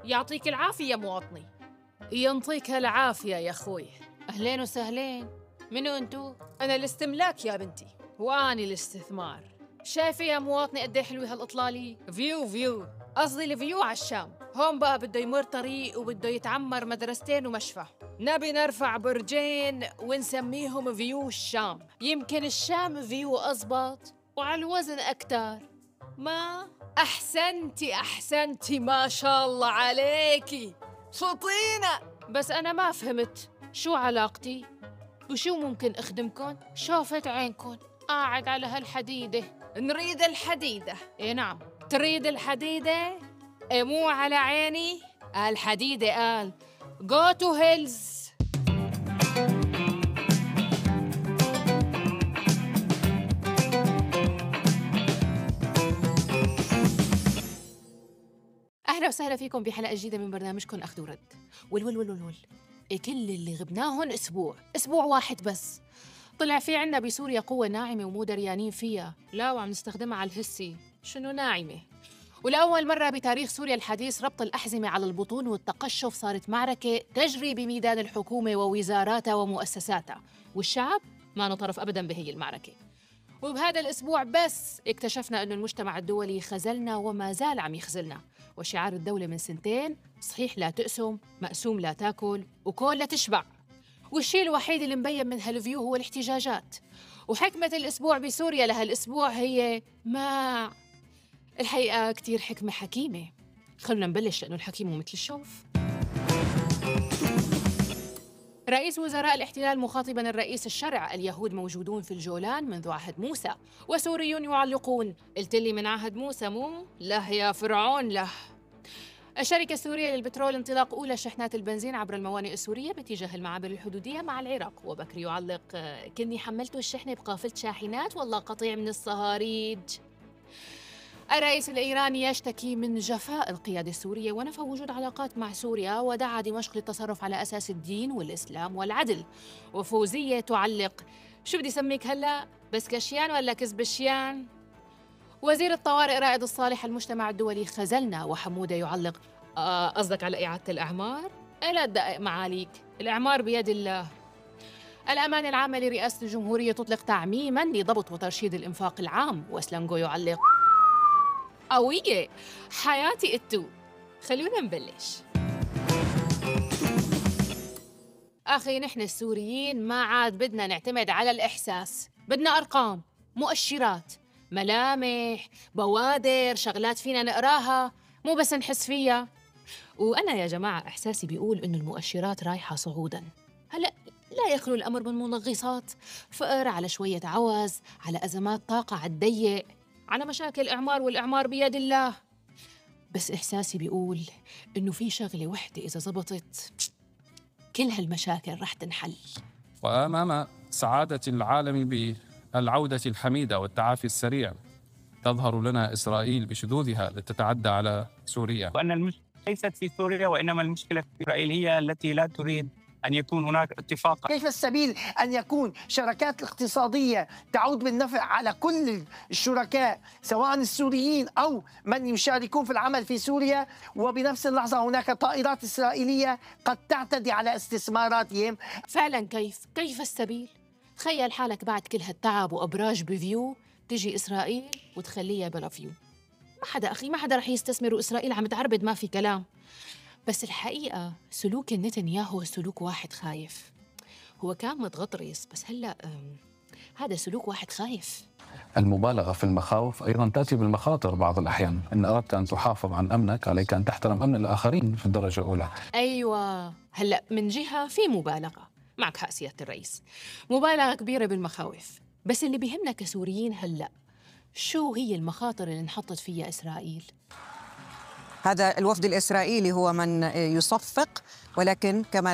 يعطيك العافية يا مواطني. ينطيك العافية يا أخوي. أهلين وسهلين. منو أنتو؟ أنا الاستملاك يا بنتي. وأني الاستثمار. شايفة يا مواطني قد ايه حلوة هالإطلالة؟ فيو قصدي الفيو على الشام. هون بقى بده يمر طريق وبده يتعمر مدرستين ومشفى. نبي نرفع برجين ونسميهم فيو الشام. يمكن الشام فيو أزبط وعلى الوزن أكتر. ما أحسنتي ما شاء الله عليكي شطينة. بس أنا ما فهمت شو علاقتي وشو ممكن أخدمكن؟ شوفت عينكن قاعد على هالحديدة. نريد الحديدة. إيه نعم تريد الحديدة؟ إيه مو على عيني. الحديدة قال go to hills. أهلا وسهلا فيكم بحلقة جديدة من برنامجكم أخذ ورد. ول إيه كل اللي غبناهن أسبوع واحد بس. طلع في عنا بسوريا قوة ناعمة ومو دريانين فيها. لا وعم نستخدمها على الهسي. شنو ناعمة؟ ولأول مرة بتاريخ سوريا الحديث ربط الأحزمة على البطون والتقشف صارت معركة تجري بميدان الحكومة ووزاراتها ومؤسساتها، والشعب ما نطرف أبداً بهي المعركة. وبهذا الأسبوع بس اكتشفنا أن المجتمع الدولي خذلنا وما زال عم يخذلنا. وشعار الدولة من سنتين صحيح لا تقسم، مقسوم لا تاكل، وكل لا تشبع. والشيء الوحيد اللي مبين من هالفيو هو الاحتجاجات. وحكمة الأسبوع بسوريا لهالأسبوع هي ما الحقيقة كتير حكمة حكيمة. خلونا نبلش لأنه الحكيم مثل الشوف. رئيس وزراء الاحتلال مخاطباً الرئيس الشرع: اليهود موجودون في الجولان منذ عهد موسى وسوريون يعلقون. قلت لي من عهد موسى مو؟ له يا فرعون له. الشركة السورية للبترول انطلاق أولى شحنات البنزين عبر الموانئ السورية باتجاه المعابر الحدودية مع العراق. وبكر يعلق: كني حملت الشحنة بقافلة شاحنات والله قطيع من الصهاريج. الرئيس الإيراني يشتكي من جفاء القيادة السورية ونفى وجود علاقات مع سوريا، ودعا دمشق للتصرف على أساس الدين والإسلام والعدل. وفوزية تعلق: شو بدي سميك هلأ؟ بسكشيان ولا كزبشيان؟ وزير الطوارئ رائد الصالح: المجتمع الدولي خذلنا. وحمودة يعلق: قصدك على إعادة الأعمار؟ لا تدقق معاليك، الإعمار بيد الله. الأمانة العامة لرئاسة الجمهورية تطلق تعميماً لضبط وترشيد الإنفاق العام. وسلانجو يعلق: قوية حياتي اتو. خلونا نبلش. أخي نحن السوريين ما عاد بدنا نعتمد على الإحساس، بدنا أرقام، مؤشرات، ملامح، بوادر، شغلات فينا نقراها مو بس نحس فيها. وأنا يا جماعة إحساسي بيقول إنه المؤشرات رايحة صعوداً. هلأ لا يخلو الأمر من منغصات، فقر على شوية عوز، على أزمات طاقة على الضيق، على مشاكل إعمار، والإعمار بيد الله. بس إحساسي بيقول إنه في شغلة وحدة إذا زبطت كل هالمشاكل رح تنحل. وأمام سعادة العالم بالعودة الحميدة والتعافي السريع، تظهر لنا إسرائيل بشذوذها لتتعدى على سوريا. وأن المشكلة ليست في سوريا وإنما المشكلة في إسرائيل، هي التي لا تريد أن يكون هناك اتفاق. كيف السبيل أن يكون شراكات اقتصادية تعود بالنفع على كل الشركاء سواء السوريين أو من يشاركون في العمل في سوريا، وبنفس اللحظة هناك طائرات إسرائيلية قد تعتدي على استثماراتهم؟ فعلا كيف السبيل؟ تخيل حالك بعد كل هالتعب وأبراج بفيو تجي إسرائيل وتخليها بلا فيو. ما حدا رح يستثمر، وإسرائيل عم تعربد ما في كلام. بس الحقيقة سلوك نتنياهو سلوك واحد خايف. هو كان متغطرس بس هلأ هذا سلوك واحد خايف. المبالغة في المخاوف أيضا تأتي بالمخاطر بعض الأحيان. إن أردت أن تحافظ عن أمنك عليك أن تحترم أمن الآخرين في الدرجة الأولى. أيوة، هلأ من جهة في مبالغة، معك حق سيادة الرئيس، مبالغة كبيرة بالمخاوف. بس اللي بيهمنا كسوريين هلأ شو هي المخاطر اللي انحطت فيها إسرائيل؟ هذا الوفد الإسرائيلي هو من يصفق، ولكن كما